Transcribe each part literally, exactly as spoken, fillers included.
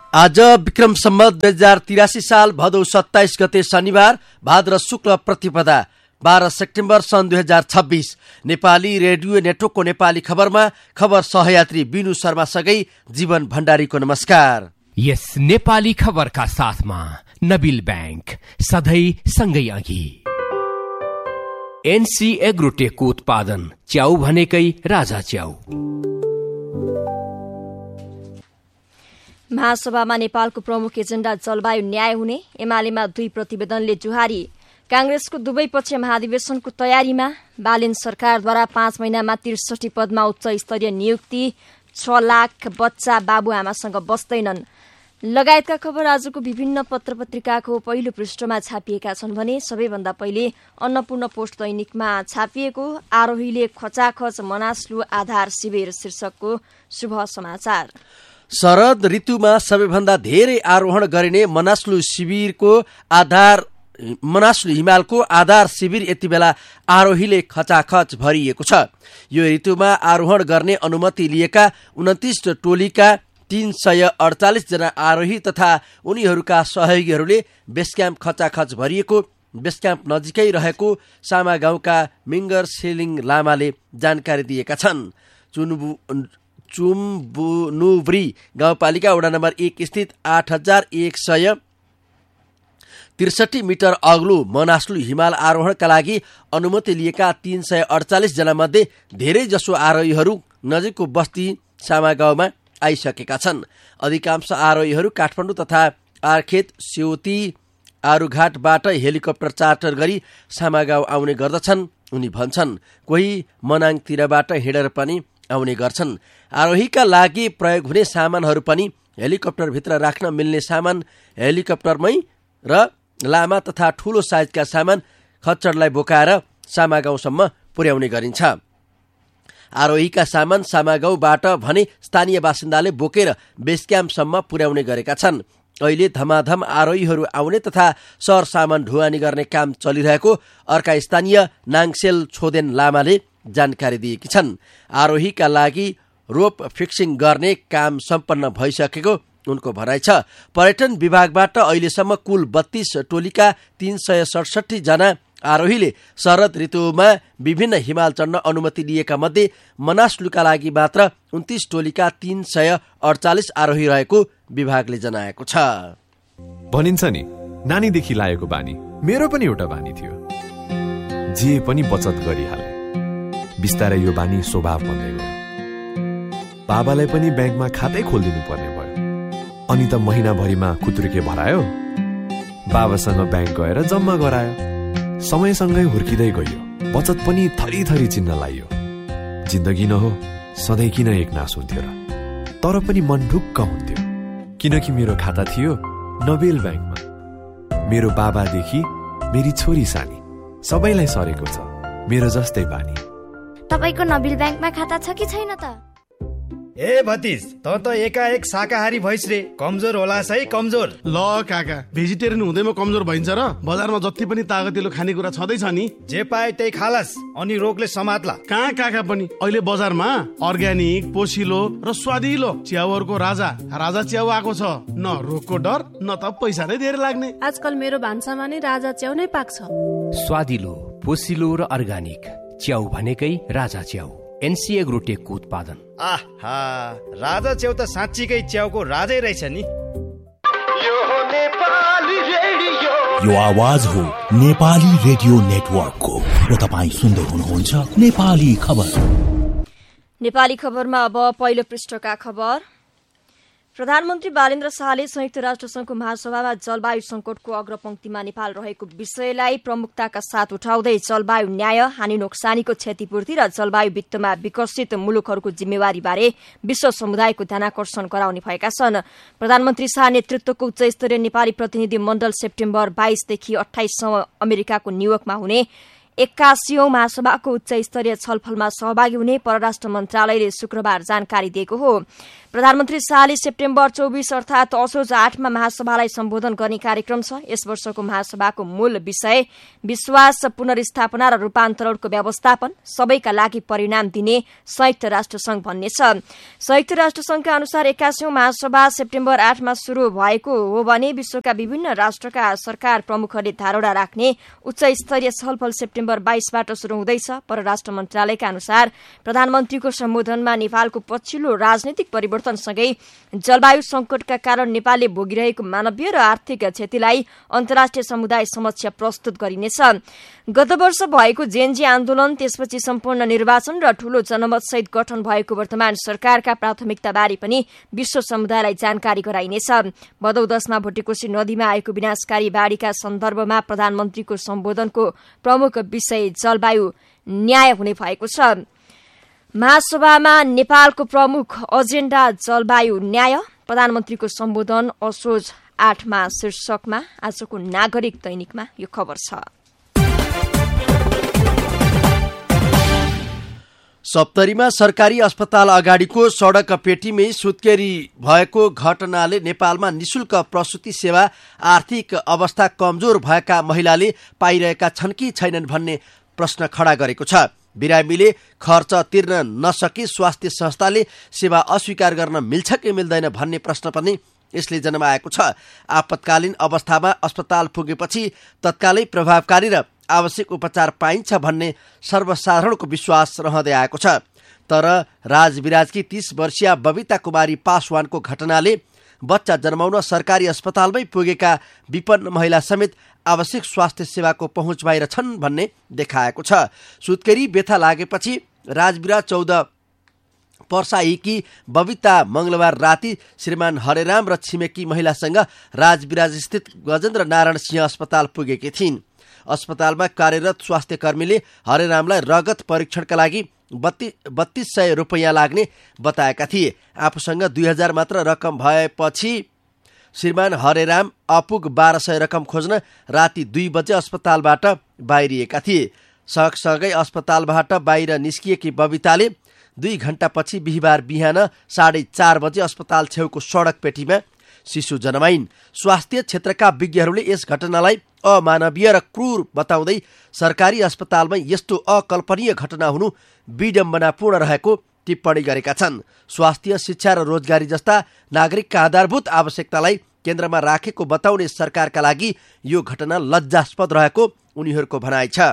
आज विक्रम सम्वत दुई हजार तिरासी साल भदौ सत्ताइस गते शनिबार भाद्र शुक्ल प्रतिपदा बाह्र सेप्टेम्बर सन् दुई हजार छब्बिस। नेपाली रेडियो नेटवर्कको नेपाली खबरमा खबर सहयात्री बिनु शर्मासँगै जीवन भण्डारीको नमस्कार। यस नेपाली खबरका साथमा नबिल ब्याङ्क सधैँ सँगै अघि। एनसी एग्रोटेकको उत्पादन च्याउ भनेकै राजा च्याउ। महासभामा नेपालको प्रमुख एजेण्डा जलवायु न्याय हुने, एमालेमा दुई प्रतिवेदनले जुहारी। कांग्रेसको दुवै पक्ष महाधिवेशनको तयारीमा। बालेन सरकारद्वारा पाँच महिनामा त्रिसठी पदमा उच्च स्तरीय नियुक्ति। छ लाख बच्चा बाबुआमासँग बस्दैनन् लगायतका खबर आजको विभिन्न पत्र पत्रिकाको पहिलो पृष्ठमा छापिएका छन् भने सबैभन्दा पहिले अन्नपूर्ण पोस्ट दैनिकमा छापिएको आरोहीले खचाखच मनास्लु आधार शिविर शीर्षकको शुभ समाचार। शरद ऋतुमा सबैभन्दा धेरै आरोहण गरिने मनास्लु शिविरको आधार मनास्लु हिमालको आधार शिविर यति बेला आरोहीले खचाखच भरिएको छ। यो ऋतुमा आरोहण गर्ने अनुमति लिएका उन्तिस टोलीका तीन सय अडचालिस जना आरोही तथा उनीहरूका सहयोगीहरूले बेस क्याम्प खचाखच भरिएको बेस क्याम्प नजिकै रहेको सामा गाउँका मिङ्गर सेलिङ लामाले जानकारी दिएका छन्। चुनबु चुम्बुनुब्री गाउँपालिका वडा नम्बर एक स्थित आठ हजार एक सय त्रिसठी मिटर अग्लो मनास्लु हिमाल आरोहणका लागि अनुमति लिएका तीन सय अडचालिस जना मध्ये धेरै जसो आरोहीहरू नजिकको बस्ती सामा गाउँमा आइसकेका छन्। अधिकांश आरोहीहरू काठमाडौँ तथा आर्खेत सेउती आरुघाटबाट हेलिकप्टर चार्टर गरी सामा गाउँ आउने गर्दछन्। उनी भन्छन् कोही मनाङतिरबाट हिँडेर पनि आउने गर्छन्। आरोहीका लागि प्रयोग हुने सामानहरू पनि हेलिकप्टरभित्र राख्न मिल्ने सामान हेलिकप्टरमै र लामा तथा ठूलो साइजका सामान खच्चडलाई बोकाएर सामा गाउँसम्म पुर्याउने गरिन्छ। आरोहीका सामान सामा गाउँबाट भने स्थानीय बासिन्दाले बोकेर बेस क्याम्पसम्म पुर्याउने गरेका छन्। अहिले धमाधम आरोहीहरू आउने तथा सर सामान ढुवानी गर्ने काम चलिरहेको अर्का स्थानीय नाङसेल छोदेन लामाले जानकारी दिएकी छन्। आरोहीका लागि रोप फिक्सिङ गर्ने काम सम्पन्न भइसकेको उनको भनाइ छ। पर्यटन विभागबाट अहिलेसम्म कुल बत्तीस टोलीका तीन सय सडसठी जना आरोहीले शरद ऋतुमा विभिन्न हिमाल चढ्न अनुमति लिएका मध्ये मनास्लुका लागि मात्र उन्तिस टोलीका तीन सय अडचालिस आरोही रहेको विभागले जनाएको छ। भनिन्छ नि नानीदेखि लागेको बानी मेरो पनि एउटा बानी थियो, जे पनि बचत गरिहाले। बिस्तारै यो बानी स्वभाव बन्दै गयो। बाबालाई पनि ब्याङ्कमा खातै खोलिदिनु पर्ने भयो। अनि त महिनाभरिमा खुत्रुके भरायो, बाबासँग ब्याङ्क गएर जम्मा गरायो। समयसँगै हुर्किँदै गयो, बचत पनि थरी थरी चिन्न लागियो। जिन्दगी न हो सधैँ किन एक नास हुन्थ्यो र, तर पनि मन ढुक्क हुन्थ्यो किनकि मेरो खाता थियो नबेल ब्याङ्कमा। मेरो बाबादेखि मेरी छोरी सानी सबैलाई सरेको छ मेरो जस्तै बानी। तपाईको नबिल ब्याङ्कमा खाता छ कि छैन त? ए भतिज, त त एकाएक शाकाहारी भइस रे, कमजोर होला है कमजोर। ल काका, भेजिटेरियन हुँदैमा कमजोर भइन्छ र? बजारमा जति पनि तागतिलो खानेकुरा छँदैछ नि, जे पाए त्यही खालास अनि रोगले समात्ला। कहाँ काका पनि अहिले बजारमा अर्ग्यानिक पोसिलो र स्वादिलो च्याउहरूको राजा राजा च्याउ आएको छ। न रोगको डर न त पैसा नै धेरै लाग्ने। आजकल मेरो भान्सामा नै राजा च्याउ नै पाक्छ। स्वादिलो पोसिलो र अर्ग्यानिक च्याउ भनेकै राजा च्याउ। एनसी एग्रोटेकको उत्पादन। आहा, राजा च्याउ त साँच्चीकै च्याउको राजै रहेछ नि। यो आवाज हो नेपाली रेडियो नेटवर्कको र तपाईँ सुन्दै हुनुहुन्छ नेपाली खबर। नेपाली खबरमा अब पहिलो पृष्ठका खबर। प्रधानमन्त्री बालेन्द्र शाहले संयुक्त राष्ट्रसङ्घको महासभामा जलवायु संकटको अग्रपंक्तिमा नेपाल रहेको विषयलाई प्रमुखताका साथ उठाउँदै जलवायु न्याय, हानि नोक्सानीको क्षतिपूर्ति र जलवायु वित्तमा विकसित मुलुकहरूको जिम्मेवारीबारे विश्व समुदायको ध्यानाकर्षण गराउने भएका छन्। प्रधानमन्त्री शाह नेतृत्वको उच्चस्तरीय नेपाली प्रतिनिधि मण्डल सेप्टेम्बर बाइसदेखि अठाइससम्म अमेरिकाको न्युयोर्कमा हुने एक्कासीऔं महासभाको उच्च स्तरीय छलफलमा सहभागी हुने परराष्ट्र मन्त्रालयले शुक्रबार जानकारी दिएको हो। प्रधानमन्त्री शाहले सेप्टेम्बर चौबिस अर्थात असोज आठमा महासभालाई सम्बोधन गर्ने कार्यक्रम छ। यस वर्षको महासभाको मूल विषय विश्वास पुनर्स्थापना र रूपान्तरणको व्यवस्थापन, सबैका लागि परिणाम दिने संयुक्त राष्ट्रसंघ भन्ने छ। संयुक्त राष्ट्रसंघका अनुसार एक्कासीऔं महासभा सेप्टेम्बर आठमा शुरू भएको हो भने विश्वका विभिन्न राष्ट्रका सरकार प्रमुखहरूले धारणा राख्ने उच्च स्तरीय छलफल सेप्टेम्बर बाइसबाट शुरू हुँदैछ। परराष्ट्र मन्त्रालयका अनुसार प्रधानमन्त्रीको सम्बोधनमा नेपालको पछिल्लो राजनीतिक परिवर्तनसँगै जलवायु संकटका कारण नेपालले भोगिरहेको मानवीय र आर्थिक क्षतिलाई अन्तर्राष्ट्रिय समुदाय समक्ष प्रस्तुत गरिनेछ। गत वर्ष भएको जेएनजी आन्दोलन, त्यसपछि सम्पूर्ण निर्वाचन र ठूलो जनमतसहित गठन भएको वर्तमान सरकारका प्राथमिकताबारे पनि विश्व समुदायलाई जानकारी गराइनेछ। भदौ दशमा भुटेकोशी नदीमा आएको विनाशकारी बाढ़ीका सन्दर्भमा प्रधानमन्त्रीको सम्बोधनको प्रमुख विषय जलवायु न्याय हुने भएको छ। महासभामा नेपालको प्रमुख एजेण्डा जलवायु न्याय, प्रधानमन्त्रीको सम्बोधन असोज आठमा शीर्षकमा आजको नागरिक दैनिकमा यो खबर छ। सप्तरीमा सरकारी अस्पताल अगाडिको सड़क पेटीमै सुत्केरी भएको घटनाले नेपालमा निशुल्क प्रसुति सेवा आर्थिक अवस्था कमजोर भएका महिलाले पाइरहेका छन् कि छैनन् भन्ने प्रश्न खडा गरेको छ। बिरामीले खर्च तिर्न नसके स्वास्थ्य संस्थाले सेवा अस्वीकार गर्न मिल्छ कि मिल्दैन भन्ने प्रश्न पनि यसले जन्माएको छ। आपतकालीन अवस्थामा अस्पताल पुगेपछि तत्कालै प्रभावकारी र आवश्यक उपचार पाइन्छ भन्ने सर्वसाधारणको विश्वास रहँदै आएको छ। तर राजविराजकी तीस वर्षीय बबिता कुमारी पासवानको घटनाले बच्चा जन्माउन सरकारी अस्पतालमै पुगेका विपन्न महिला समेत आवश्यक स्वास्थ्य सेवाको पहुँच बाहिर छन् भन्ने देखाएको छ। सुत्केरी व्यथा लागेपछि राजविराज चौध पर्साईकी बबिता मंगलबार राति श्रीमान हरेराम र छिमेकी महिलासँग राजविराज स्थित गजेन्द्र नारायण सिंह अस्पताल पुगेकी थिइन्। अस्पतालमा कार्यरत स्वास्थ्य कर्मीले हरेरामलाई रगत परीक्षणका लागि बत्तीस सय रुपियाँ लाग्ने बताएका थिए। आफूसँग दुई हजार मात्र रकम भएपछि श्रीमान हरेराम अपुग बाह्र सय रकम खोज्न राति दुई बजे अस्पतालबाट बाहिरिएका थिए। सँगसँगै अस्पतालबाट बाहिर निस्किएकी बबिताले दुई घण्टापछि बिहिबार बिहान साढे चार बजे अस्पताल छेउको सड़क पेटीमा शिशु जन्माइन्। स्वास्थ्य क्षेत्रका विज्ञहरूले यस घटनालाई अमानवीय र क्रूर बताउँदै सरकारी अस्पतालमा यस्तो अकल्पनीय घटना हुनु विडम्बनापूर्ण रहेको टिप्पणी गरेका छन्। स्वास्थ्य, शिक्षा र रोजगारी जस्ता नागरिकका आधारभूत आवश्यकतालाई केन्द्रमा राखेको बताउने सरकारका लागि यो घटना लज्जास्पद रहेको उनीहरूको भनाइ छ।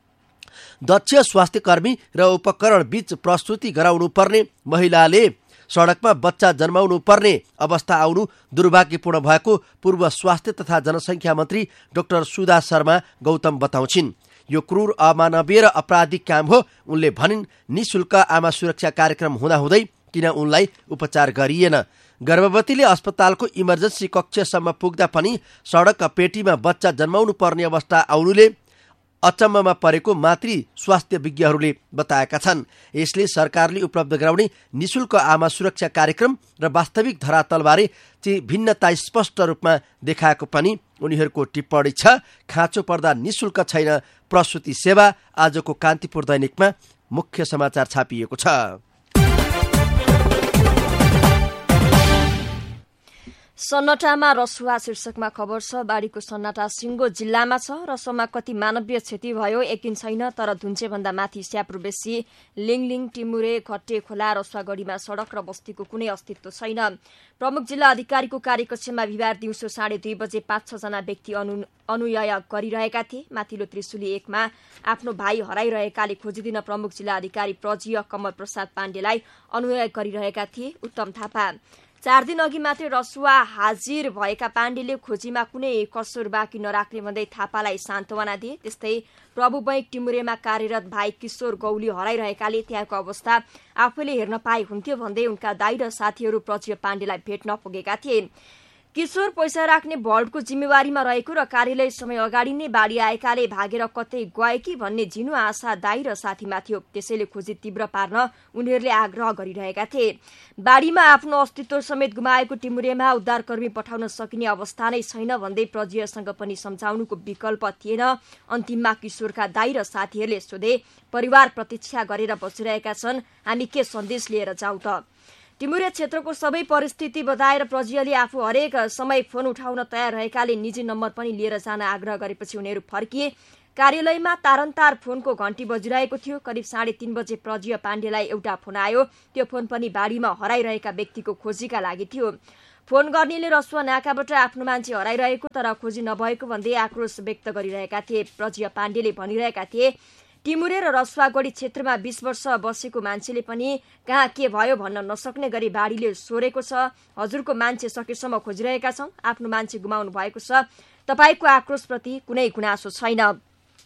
दक्ष स्वास्थ्य कर्मी र उपकरण बीच प्रस्तुति गराउनु पर्ने महिलाले सड़कमा बच्चा जन्माउनु पर्ने अवस्था आउनु दुर्भाग्यपूर्ण भएको पूर्व स्वास्थ्य तथा जनसंख्या मन्त्री डाक्टर सुधा शर्मा गौतम बताउँछिन्। यो क्रूर, अमानवीय र अपराधिक काम हो। उनले भनिन्, निशुल्क आमा सुरक्षा कार्यक्रम हुँदाहुँदै किन उनलाई उपचार गरिएन? गर्भवतीले अस्पतालको इमर्जेन्सी कक्षसम्म पुग्दा पनि सड़क पेटीमा बच्चा जन्माउनु पर्ने अवस्था आउनुले अचम्ममा परेको मातृ स्वास्थ्य विज्ञहरूले बताएका छन्। यसले सरकारले उपलब्ध गराउने निशुल्क आमा सुरक्षा कार्यक्रम र वास्तविक धरातलबारे चाहिँ भिन्नता स्पष्ट रूपमा देखाएको पनि उनीहरूको टिप्पणी छ। खाँचो पर्दा निशुल्क छैन प्रसुति सेवा, आजको कान्तिपुर दैनिकमा मुख्य समाचार छापिएको छ। सन्नाटामा रसुवा शीर्षकमा खबर छ। बाढ़ीको सन्नाटा सिंगो जिल्लामा छ। रसोमा कति मानवीय क्षति भयो यकिन छैन, तर धुन्चेभन्दा माथि स्याप्रो बेसी लिङलिङ, टिमुरे, घट्टे खोला, रसुवागढीमा सड़क र बस्तीको कुनै अस्तित्व छैन। प्रमुख जिल्ला अधिकारीको कार्यकक्षमा बिहिबार दिउँसो साढे दुई बजे पाँच छ जना व्यक्ति अनु अनुयाय गरिरहेका थिए। माथिल्लो त्रिशुली एकमा आफ्नो भाइ हराइरहेकाले खोजिदिन प्रमुख जिल्ला अधिकारी प्रजीय कमल प्रसाद पाण्डेलाई अनुयाय गरिरहेका थिए। उत्तम थापा चार दिन अघि मात्रै रसुवा हाजिर भएका पाण्डेले खोजीमा कुनै कसुर बाँकी नराख्ने भन्दै थापालाई सान्त्वना दिए। त्यस्तै प्रभु बैङ्क टिमुरेमा कार्यरत भाइ किशोर गौली हराइरहेकाले त्यहाँको अवस्था आफैले हेर्न पाए हुन्थ्यो भन्दै उनका दाइ र साथीहरू प्रजीव पाण्डेलाई भेट्न पुगेका थिए। किशोर पैसा राख्ने भल्टको जिम्मेवारीमा रहेको र कार्यालय समय अगाडि नै बाढी आएकाले भागेर कतै गए कि भन्ने झिनो आशा दाई र साथीमा थियो। त्यसैले खोजी तीव्र पार्न उनीहरूले आग्रह गरिरहेका थिए। बाढीमा आफ्नो अस्तित्व समेत गुमाएको टिमुरेमा उद्धारकर्मी पठाउन सकिने अवस्था नै छैन भन्दै प्रजियासँग पनि सम्झाउनुको विकल्प थिएन। अन्तिममा किशोरका दाई र साथीहरूले सोधे, परिवार प्रतीक्षा गरेर बसिरहेका छन्, हामी के सन्देश लिएर जाउँ त? टिमुरे क्षेत्रको सबै परिस्थिति बताएर प्रजियाले आफू हरेक समय फोन उठाउन तयार रहेकाले निजी नम्बर पनि लिएर जान आग्रह गरेपछि उनीहरू फर्किए। कार्यालयमा तारन्तार फोनको घण्टी बजिरहेको थियो। करिब साढे तीन बजे प्रजिया पाण्डेलाई एउटा फोन आयो। त्यो फोन पनि बाढीमा हराइरहेका व्यक्तिको खोजीका लागि थियो। फोन गर्नेले रसुवा नाकाबाट आफ्नो मान्छे हराइरहेको तर खोजी नभएको भन्दै आक्रोश व्यक्त गरिरहेका थिए। प्रजिया पाण्डेले भनिरहेका थिए, टिमुरे र रसुवागढी क्षेत्रमा बीस वर्ष बसेको मान्छेले पनि कहाँ के भयो भन्न नसक्ने गरी बाढीले सोरेको छ। हजुरको मान्छे सकेसम्म खोजिरहेका छौं, आफ्नो मान्छे गुमाउनु भएको छ। तपाईको आक्रोशप्रति कुनै गुनासो छैन।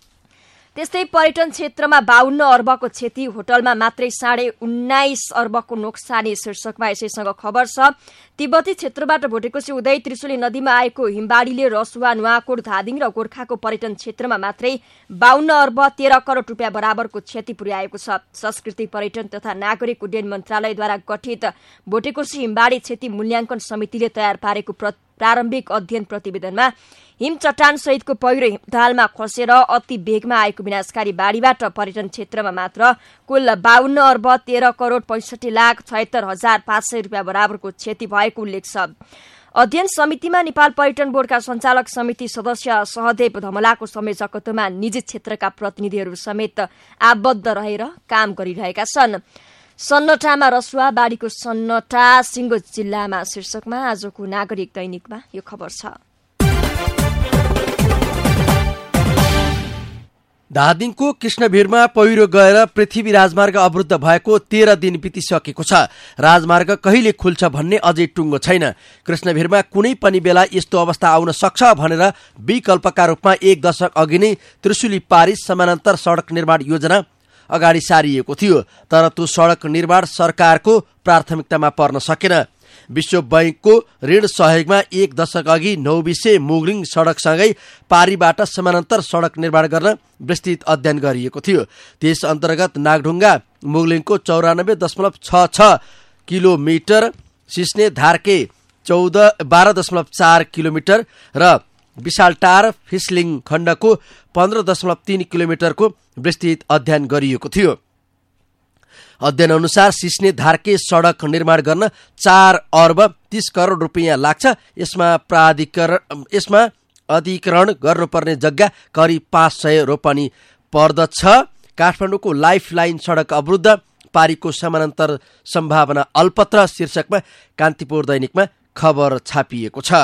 त्यस्तै पर्यटन क्षेत्रमा बाहन्न अर्बको क्षति, होटलमा मात्रै साढे उन्नाइस अर्बको नोक्सानी शीर्षकमा यसैसँग खबर छ। तिब्बती क्षेत्रबाट भोटेकोशी उदय त्रिशुली नदीमा आएको हिमबाढीले रसुवा, नुवाकोट, धादिङ र गोर्खाको पर्यटन क्षेत्रमा मात्रै बाहन्न अर्ब तेह्र करोड़ रुपियाँ बराबरको क्षति पुर्याएको छ। संस्कृति, पर्यटन तथा नागरिक उड्डयन मन्त्रालयद्वारा गठित भोटेकोशी हिमबाढी क्षति मूल्याङ्कन समितिले तयार पारेको प्रारम्भिक अध्ययन प्रतिवेदनमा हिम चट्टान सहितको पहिरो हिमतालमा खसेर अति वेगमा आएको विनाशकारी बाढीबाट पर्यटन क्षेत्रमा मात्र कुल बाहन्न अर्ब तेह्र करोड़ पैंसठी लाख छयत्तर हजार पाँच सय रुपियाँ बराबरको क्षति भएको उल्लेख छ। अध्ययन समितिमा नेपाल पर्यटन बोर्डका सञ्चालक समिति सदस्य सहदेव धमलाको संयोजकत्वमा निजी क्षेत्रका प्रतिनिधिहरू समेत आबद्ध रहेर काम गरिरहेका छन्। सन्नटामा रसुवा, बाढीको सन्नटा सिङ्गो जिल्लामा शीर्षकमा आजको नागरिक दैनिकमा यो खबर छ। धादिङको कृष्णभिरमा पहिरो गएर पृथ्वी राजमार्ग अवरुद्ध भएको तेह्र दिन बितिसकेको छ। राजमार्ग कहिले खुल्छ भन्ने अझै टुङ्गो छैन। कृष्णभिरमा कुनै पनि बेला यस्तो अवस्था आउन सक्छ भनेर विकल्पका रूपमा एक दशक अघि नै त्रिशुली पारिस समानान्तर सड़क निर्माण योजना अगाडि सारिएको थियो, तर त्यो सड़क निर्माण सरकारको प्राथमिकतामा पर्न सकेन। विश्व बैंकको ऋण सहयोगमा एक दशक अघि नौबिसे मुगलिङ सड़कसँगै पारीबाट समानान्तर सड़क निर्माण गर्न विस्तृत अध्ययन गरिएको थियो। त्यस अन्तर्गत नागढुङ्गा मुगलिङको चौरानब्बे दशमलव छ छ किलोमिटर, सिस्ने धार्के चौध बाह्र दशमलव चार किलोमिटर र विशालटार फिसलिङ खण्डको पन्ध्र दशमलव तीन किलोमिटरको विस्तृत अध्ययन गरिएको थियो। अध्ययन अनुसार सिस्ने धार्के सड़क निर्माण गर्न चार अर्ब तीस करोड़ रुपियाँ लाग्छ। यसमा प्राधिकरण यसमा अधिकरण गर्नुपर्ने जग्गा करिब पाँच सय रोपनी पर्दछ। काठमाडौँको लाइफ लाइन सड़क अवरुद्ध, पारीको समानान्तर सम्भावना अल्पत्र शीर्षकमा कान्तिपुर दैनिकमा खबर छापिएको छ।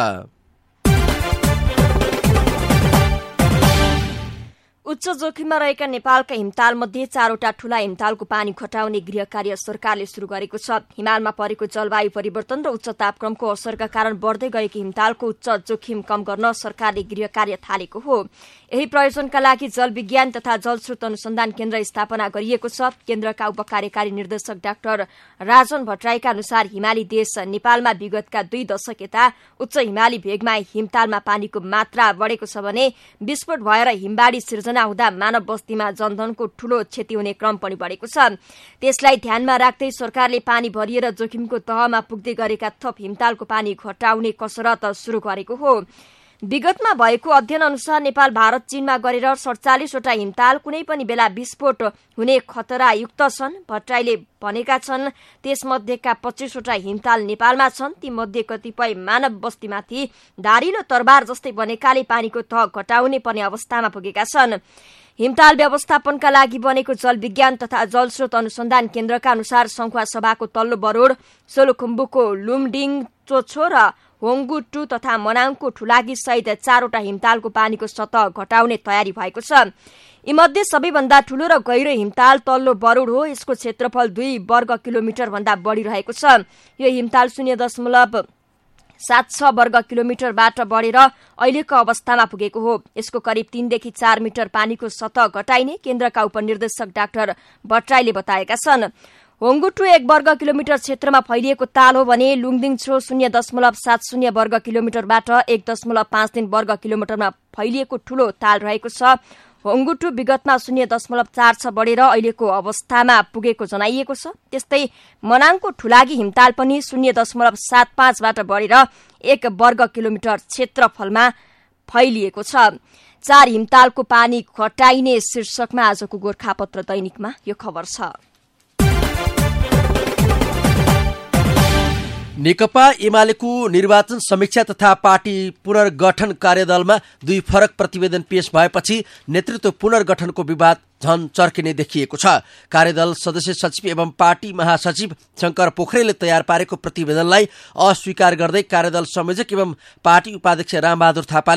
उच्च जोखिममा रहेका नेपालका हिमताल मध्ये चारवटा ठूला हिमतालको पानी खटाउने गृह कार्य सरकारले शुरू गरेको छ। हिमालमा परेको जलवायु परिवर्तन र उच्च तापक्रमको असरका कारण बढ्दै गएको हिमतालको उच्च जोखिम कम गर्न सरकारले गृह कार्य थालेको हो। यही प्रयोजनका लागि जल विज्ञान तथा जलस्रोत अनुसन्धान केन्द्र स्थापना गरिएको छ। केन्द्रका उपकार्यकारी निर्देशक डाक्टर राजन भट्टराईका अनुसार हिमाली देश नेपालमा विगतका दुई दशक यता उच्च हिमाली भेगमा हिमतालमा पानीको मात्रा बढेको छ भने विस्फोट भएर हिमबाढी सिर्जना हुँदा मानव बस्तीमा जनधनको ठूलो क्षति हुने क्रम पनि बढेको छ। त्यसलाई ध्यानमा राख्दै सरकारले पानी भरिएर जोखिमको तहमा पुग्दै गरेका थप हिमतालको पानी घटाउने कसरत शुरू गरेको हो। विगतमा भएको अध्ययन अनुसार नेपाल, भारत, चीनमा गरेर सडचालिसवटा हिमताल कुनै पनि बेला विस्फोट हुने खतरायुक्त छन्। भट्टराईले भनेका छन् त्यसमध्येका पच्चीसवटा हिमताल नेपालमा छन्। ती मध्ये कतिपय मानव बस्तीमाथि धारिलो तरबार जस्तै बनेकाले पानीको तह घटाउने पर्ने अवस्थामा पुगेका छन्। हिमताल व्यवस्थापनका लागि बनेको जल विज्ञान तथा जलस्रोत अनुसन्धान केन्द्रका अनुसार संखुवा सभाको तल्लो बरोड, सोलुखुम्बुको लुमडिङ, चोछो र होङ्गु टू तथा मनाङको ठुलागी सहित चारवटा हिमतालको पानीको सतह घटाउने तयारी भएको छ। यीमध्ये सबैभन्दा ठूलो र गहिरो हिमताल तल्लो बरोड हो। यसको क्षेत्रफल दुई वर्ग किलोमिटर भन्दा बढी रहेको छ। यो हिमताल शून्य दशमलव सात छ वर्ग किलोमिटरबाट बढेर अहिलेको अवस्थामा पुगेको हो। यसको करिब तीनदेखि चार मिटर पानीको सतह घटाइने केन्द्रका उपनिर्देशक डाक्टर भट्टराईले बताएका छन्। होङ्गुटु एक वर्ग किलोमिटर क्षेत्रमा फैलिएको ताल हो भने लुङदिङछो शून्य दशमलव सात शून्य वर्ग किलोमिटरबाट एक दशमलव पाँच तीन वर्ग किलोमिटरमा फैलिएको ठूलो ताल रहेको छ। होङ्गुटु विगतमा शून्य दशमलव चार छ बढेर अहिलेको अवस्थामा पुगेको जनाइएको छ। त्यस्तै मनाङको ठुलागी हिमताल पनि शून्य दशमलव सात पाँचबाट बढेर एक वर्ग किलोमिटर क्षेत्रफलमा फैलिएको छ। चार हिमतालको पानी घटाइने शीर्षकमा आजको गोर्खापत्र दैनिकमा यो खबर छ। नेकपा एमालेको निर्वाचन समीक्षा तथा पार्टी पुनर्गठन कार्यदलमा दुई फरक प्रतिवेदन पेश भएपछि नेतृत्व पुनर्गठनको विवाद झन चर्किने देखिएको छ। कार्यदल सदस्य सचिव एवं पार्टी महासचिव शंकर पोखरेलले तयार पारेको प्रतिवेदनलाई अस्वीकार गर्दै कार्यदल संयोजक एवं पार्टी उपाध्यक्ष रामबहादुर थापा